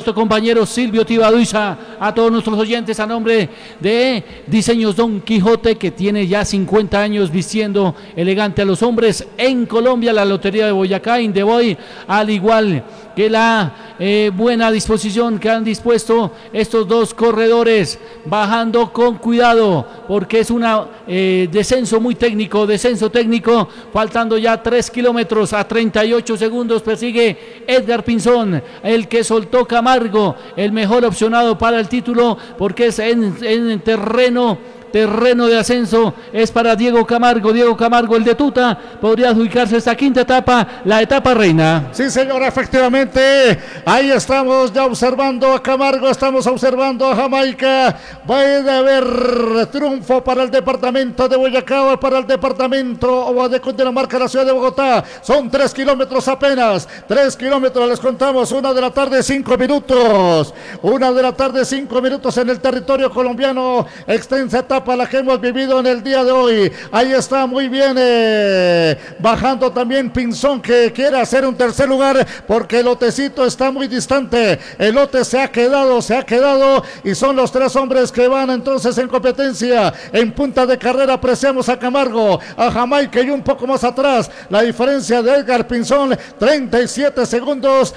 nuestro compañero Silvio Tibaduiza, a todos nuestros oyentes, a nombre de Diseños Don Quijote, que tiene ya 50 años vistiendo elegante a los hombres en Colombia, la Lotería de Boyacá, Indeboy, al igual que la buena disposición que han dispuesto estos dos corredores, bajando con cuidado, porque es un descenso muy técnico, faltando ya 3 kilómetros a 38 segundos, persigue Edgar Pinzón, el que soltó Camargo, el mejor opcionado para el título, porque es en terreno de ascenso, es para Diego Camargo, el de Tuta, podría adjudicarse esta quinta etapa, la etapa reina. Sí, señor, efectivamente, ahí estamos ya observando a Camargo, estamos observando a Jamaica. Va a haber triunfo para el departamento de Boyacá, para el departamento de Cundinamarca, la ciudad de Bogotá. Son 3 kilómetros apenas, 3 kilómetros, les contamos, 1 de la tarde, 5 minutos, 1 de la tarde, 5 minutos en el territorio colombiano, extensa etapa la que hemos vivido en el día de hoy. Ahí está muy bien, bajando también Pinzón, que quiere hacer un tercer lugar, porque el lotecito está muy distante, el lote se ha quedado, y son los 3 hombres que van entonces en competencia. En punta de carrera apreciamos a Camargo, a Jamaica, y un poco más atrás la diferencia de Edgar Pinzón, 37 segundos,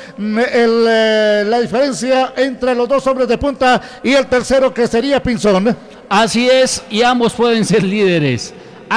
la diferencia entre los 2 hombres de punta y el tercero, que sería Pinzón. Así es, y ambos pueden ser líderes.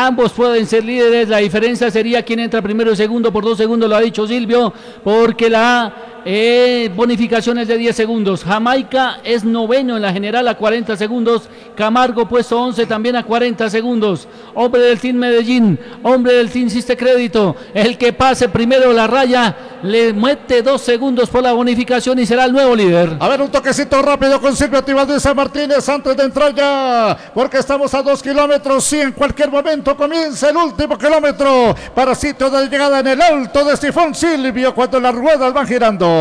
La diferencia sería quién entra primero y segundo, por 2 segundos, lo ha dicho Silvio, porque la bonificación es de 10 segundos. Jamaica es noveno en la general a 40 segundos. Camargo puesto 11 también a 40 segundos. Hombre del Team Medellín, hombre del Team Siste Crédito, el que pase primero la raya le mete 2 segundos por la bonificación y será el nuevo líder. A ver, un toquecito rápido con Silvio Tibaduiza Martínez antes de entrar ya, porque estamos a 2 kilómetros. Sí, en cualquier momento comienza el último kilómetro para sitio de llegada en el Alto de Sifón, Silvio, cuando las ruedas van girando.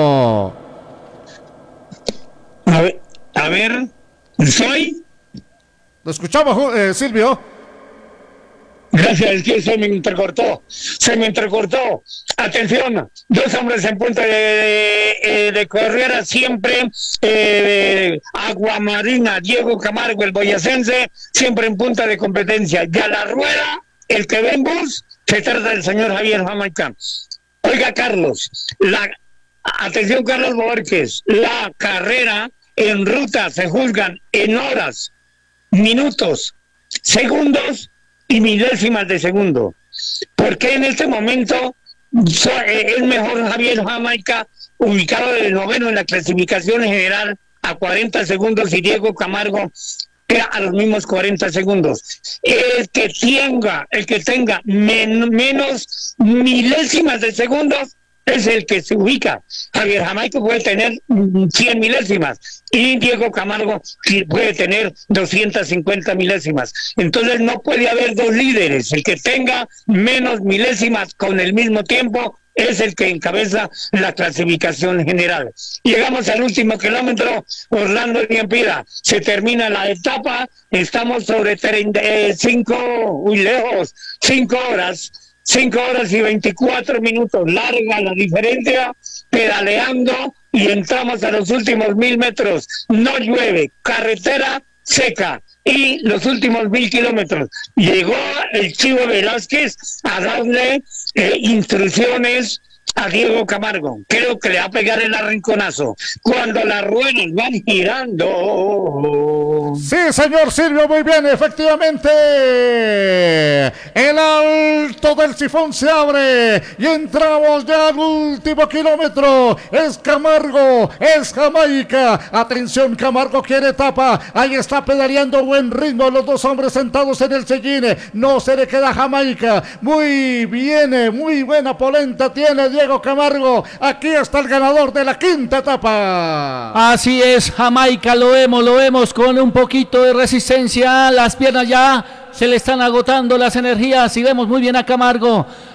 A ver, ¿soy? Lo escuchamos, Silvio. Gracias, es que se me entrecortó. Atención, 2 hombres en punta de carrera siempre, Aguamarina, Diego Camargo, el boyacense, siempre en punta de competencia. Ya la rueda, el que vemos, se trata del señor Javier Jamaica. Oiga, Carlos, atención, Carlos Borges, la carrera en ruta se juzgan en horas, minutos, segundos y milésimas de segundo. Porque en este momento es mejor Javier Jamaica, ubicado del noveno en la clasificación general a 40 segundos, y Diego Camargo a los mismos 40 segundos. El que tenga menos milésimas de segundos es el que se ubica. Javier Jamaica puede tener 100 milésimas y Diego Camargo puede tener 250 milésimas. Entonces no puede haber 2 líderes. El que tenga menos milésimas con el mismo tiempo es el que encabeza la clasificación general. Llegamos al último kilómetro, Orlando Niempira. Se termina la etapa, estamos sobre 5 horas. 5 horas y 24 minutos, larga la diferencia, pedaleando, y entramos a los últimos 1000 metros. No llueve, carretera seca, y los últimos 1000 kilómetros. Llegó el Chivo Velázquez a darle instrucciones a Diego Camargo. Creo que le va a pegar el arrinconazo cuando las ruedas van girando. Sí, señor Silvio, muy bien, efectivamente. El Alto del Sifón se abre y entramos ya al último kilómetro. Es Camargo, es Jamaica. Atención, Camargo quiere etapa. Ahí está pedaleando, buen ritmo, los 2 hombres sentados en el sillín. No se le queda Jamaica. Muy bien, muy buena polenta tiene Diego Camargo. Aquí está el ganador de la quinta etapa. Así es, Jamaica, lo vemos con un poquito de resistencia. Las piernas ya se le están agotando las energías, y vemos muy bien a Camargo.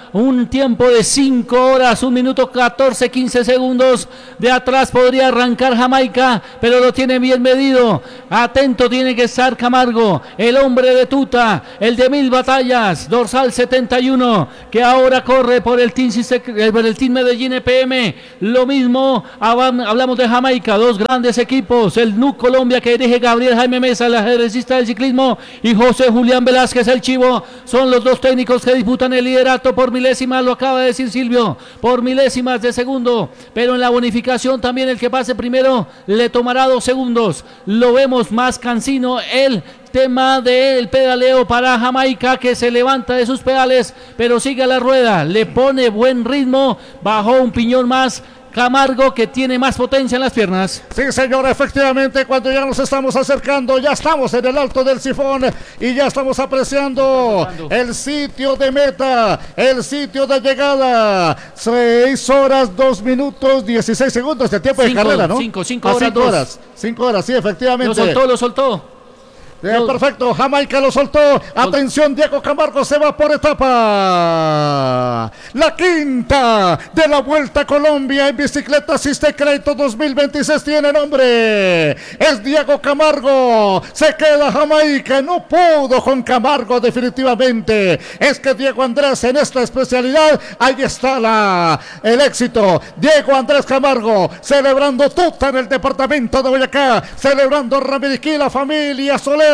un tiempo de 5 horas, 1 minuto 14, 15 segundos. De atrás podría arrancar Jamaica, pero lo tiene bien medido. Atento tiene que estar Camargo, el hombre de tuta, el de 1000 batallas, dorsal 71, que ahora corre por el Team Medellín EPM. Lo mismo, hablamos de Jamaica, dos grandes equipos, el NUC Colombia que dirige Gabriel Jaime Mesa, el ajedrecista del ciclismo, y José Julián Velázquez, el Chivo, son los dos técnicos que disputan el liderato por milésimas, lo acaba de decir Silvio, por milésimas de segundo, pero en la bonificación también el que pase primero le tomará 2 segundos. Lo vemos más cansino el tema del pedaleo para Jamaica, que se levanta de sus pedales pero sigue a la rueda, le pone buen ritmo, bajó un piñón más Camargo, que tiene más potencia en las piernas. Sí, señor, efectivamente, cuando ya nos estamos acercando, ya estamos en el alto del sifón y ya estamos apreciando el sitio de meta, el sitio de llegada. 6 horas, 2 minutos, 16 segundos de tiempo de carrera, ¿no? 5 horas. 5 horas, sí, efectivamente. Lo soltó. Perfecto, Jamaica lo soltó. Atención, Diego Camargo se va por etapa. La quinta de la Vuelta a Colombia en bicicleta Asiste Crédito 2026 tiene nombre. Es Diego Camargo. Se queda Jamaica. No pudo con Camargo definitivamente. Es que Diego Andrés en esta especialidad, ahí está el éxito. Diego Andrés Camargo celebrando tuta en el departamento de Boyacá. Celebrando Ramiriquí, la familia Soler.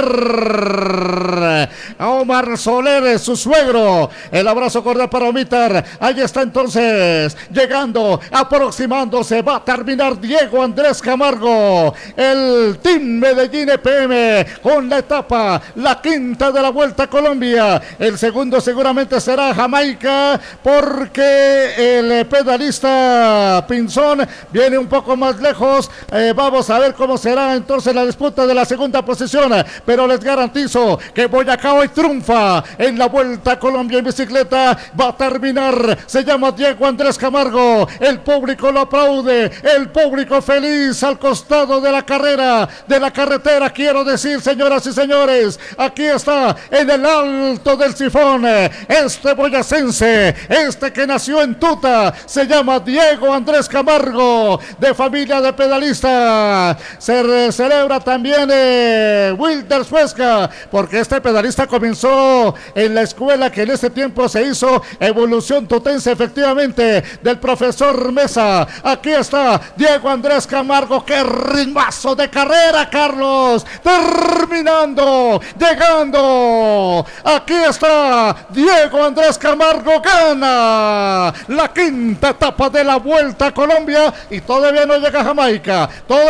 A Omar Soler, su suegro. El abrazo cordial para Omitar. Ahí está entonces, llegando, aproximándose. Va a terminar Diego Andrés Camargo. El Team Medellín EPM con la etapa, la quinta de la Vuelta a Colombia. El segundo seguramente será Jamaica, porque el pedalista Pinzón viene un poco más lejos. Vamos a ver cómo será entonces la disputa de la segunda posición. Pero les garantizo que Boyacá hoy triunfa en la Vuelta a Colombia en bicicleta. Va a terminar, se llama Diego Andrés Camargo. El público lo aplaude, el público feliz al costado de la carrera, de la carretera, quiero decir, señoras y señores. Aquí está en el alto del sifón este boyacense, este que nació en Tuta, se llama Diego Andrés Camargo, de familia de pedalista. Se celebra también Wilder Suezca, porque este pedalista comenzó en la escuela que en este tiempo se hizo Evolución Tutense, efectivamente, del profesor Mesa. Aquí está Diego Andrés Camargo. Qué ritmazo de carrera, Carlos, terminando, llegando. Aquí está Diego Andrés Camargo, gana la quinta etapa de la Vuelta a Colombia y todavía no llega a Jamaica,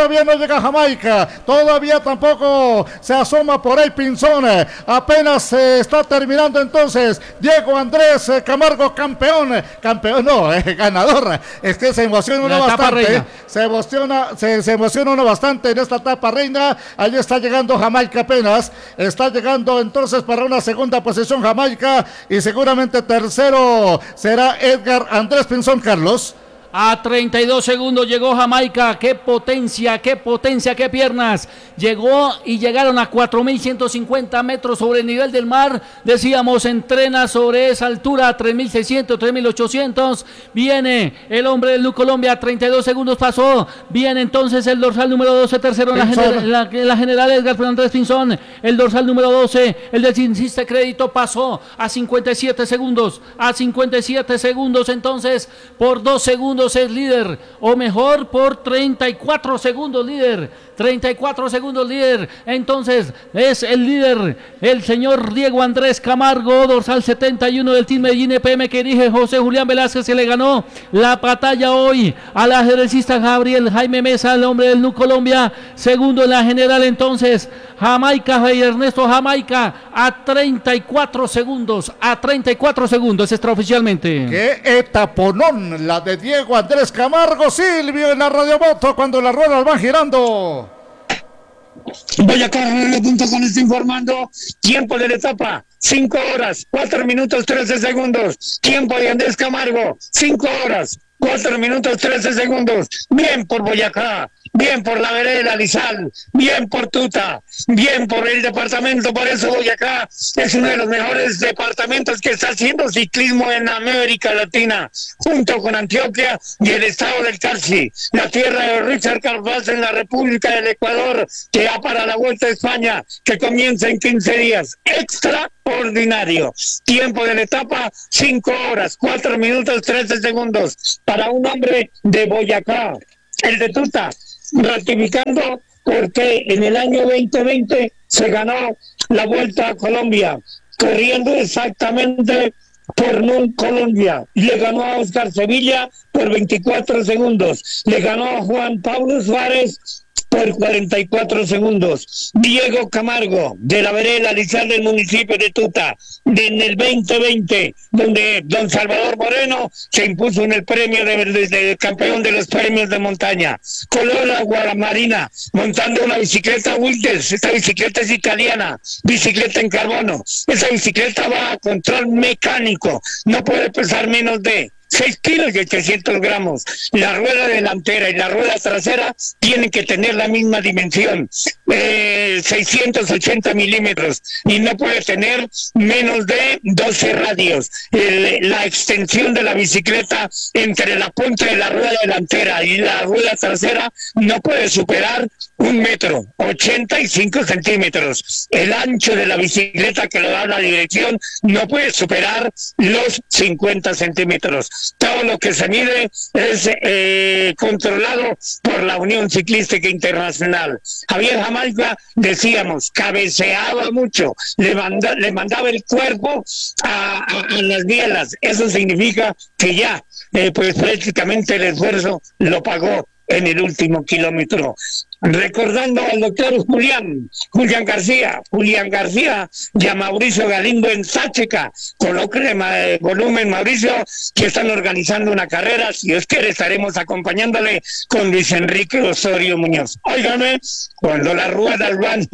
todavía tampoco se asoma por ahí Pinzón. Apenas se está terminando entonces Diego Andrés Camargo, campeón no, ganador. Es que se emociona uno bastante, se emociona uno bastante en esta etapa reina. Allí está llegando Jamaica, apenas está llegando entonces para una segunda posición Jamaica, y seguramente tercero será Edgar Andrés Pinzón, Carlos. A 32 segundos llegó Jamaica. Qué potencia, qué piernas. Llegó y llegaron a 4.150 metros sobre el nivel del mar. Decíamos, entrena sobre esa altura, 3.600, 3.800. Viene el hombre del NUC Colombia, a 32 segundos pasó. Viene entonces el dorsal número 12, tercero en la general Edgar Andrés Pinzón. El dorsal número 12, el del Asiste Crédito, pasó a 57 segundos. A 57 segundos entonces, por 2 segundos es líder, o mejor por 34 segundos líder. 34 segundos líder. Entonces es el líder el señor Diego Andrés Camargo, dorsal 71 del Team Medellín EPM, que dirige José Julián Velázquez. Se le ganó la batalla hoy al ajedrecista Gabriel Jaime Mesa, el hombre del NUC Colombia. Segundo en la general entonces Jamaica y Ernesto Jamaica, a 34 segundos, extraoficialmente. Qué etaponón la de Diego Andrés Camargo, Silvio, en la radiomoto, cuando las ruedas van girando. Boyacá.com está informando tiempo de la etapa, 5 horas, 4 minutos, 13 segundos. Tiempo de Andrés Camargo, 5 horas, 4 minutos, 13 segundos. Bien por Boyacá. bien por la vereda Lizal, bien por Tuta, bien por el departamento. Por eso Boyacá es uno de los mejores departamentos que está haciendo ciclismo en América Latina, junto con Antioquia y el estado del Carchi, la tierra de Richard Carvalho en la República del Ecuador, que va para la Vuelta a España, que comienza en 15 días. Extraordinario. Tiempo de la etapa, 5 horas, 4 minutos, 13 segundos. Para un hombre de Boyacá, el de Tuta, ratificando porque en el año 2020 se ganó la Vuelta a Colombia, corriendo exactamente por Colombia. Le ganó a Oscar Sevilla por 24 segundos. Le ganó a Juan Pablo Suárez por 44 segundos. Diego Camargo, de la vereda Lizal del municipio de Tuta, en el 2020, donde don Salvador Moreno se impuso en el premio de campeón de los premios de montaña. Colora Guaramarina, montando una bicicleta Wildes. Esta bicicleta es italiana, bicicleta en carbono. Esa bicicleta va a control mecánico, no puede pesar menos de 6 kilos y 800 gramos. La rueda delantera y la rueda trasera tienen que tener la misma dimensión, 680 milímetros, y no puede tener menos de 12 radios. La extensión de la bicicleta entre la punta de la rueda delantera y la rueda trasera no puede superar 1 metro, 85 centímetros. El ancho de la bicicleta que lo da la dirección no puede superar los 50 centímetros. Todo lo que se mide es controlado por la Unión Ciclística Internacional. Javier Jamaica, decíamos, cabeceaba mucho, le mandaba el cuerpo a las bielas. Eso significa que ya, pues prácticamente el esfuerzo lo pagó en el último kilómetro. Recordando al doctor Julián García y a Mauricio Galindo en Sácheca. Coloque volumen, Mauricio, que están organizando una carrera. Si Dios quiere, estaremos acompañándole con Luis Enrique Osorio Muñoz. Óigame, cuando las ruedas van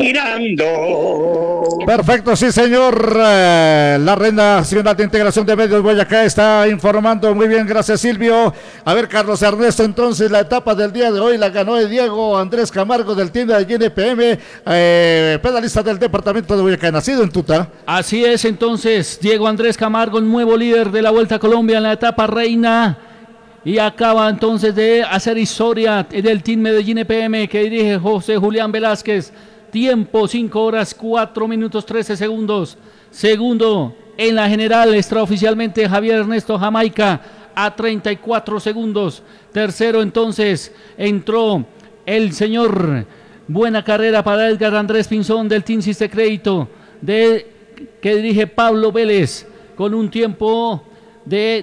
girando. Perfecto, sí señor. La Red Nacional de Integración de Medios Boyacá está informando muy bien, gracias Silvio. A ver, Carlos Ernesto, entonces la etapa del día de hoy la ganó Diego Andrés Camargo del team de GNPM, pedalista del departamento de Boyacá, nacido en Tuta. Así es, entonces, Diego Andrés Camargo, nuevo líder de la Vuelta a Colombia en la etapa reina, y acaba entonces de hacer historia del team Medellín EPM que dirige José Julián Velázquez. Tiempo 5 horas 4 minutos 13 segundos. Segundo en la general, extraoficialmente Javier Ernesto Jamaica a 34 segundos. Tercero entonces entró el señor, buena carrera para Edgar Andrés Pinzón del Team Siste Crédito, que dirige Pablo Vélez, con un tiempo de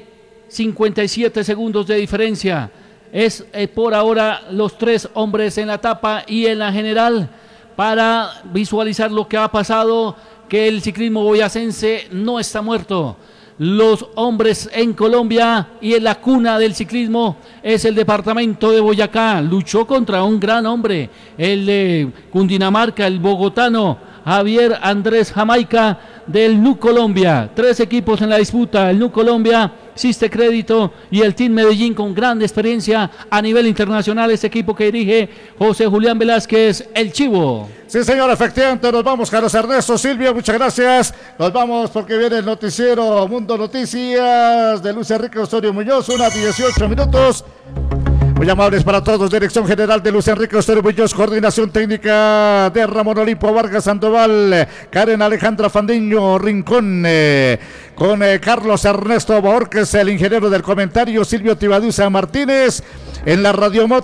57 segundos de diferencia. Es por ahora los 3 hombres en la etapa y en la general, para visualizar lo que ha pasado, que el ciclismo boyacense no está muerto. Los hombres en Colombia y en la cuna del ciclismo es el departamento de Boyacá. Luchó contra un gran hombre, el de Cundinamarca, el bogotano Javier Andrés Jamaica del NU Colombia. 3 equipos en la disputa, el NU Colombia, Siste Crédito y el Team Medellín, con gran experiencia a nivel internacional. Este equipo que dirige José Julián Velázquez, el Chivo. Sí, señor, efectivamente, nos vamos, Carlos Ernesto, Silvia, muchas gracias. Nos vamos porque viene el noticiero Mundo Noticias de Luis Enrique Osorio Muñoz, 1:18 minutos. Muy amables para todos, dirección general de Luis Enrique Osorio Muñoz, coordinación técnica de Ramón Olimpo Vargas Sandoval, Karen Alejandra Fandiño Rincón, con Carlos Ernesto Borges, el ingeniero del comentario, Silvio Tibaduza Martínez, en la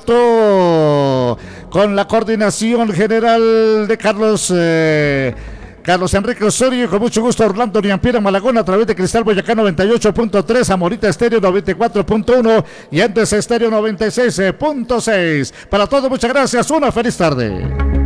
radiomoto, con la coordinación general de Carlos Enrique Osorio, y con mucho gusto Orlando Niampiera Malagón a través de Cristal Boyacá 98.3, Amorita Estéreo 94.1 y antes Estéreo 96.6. Para todos, muchas gracias, una feliz tarde.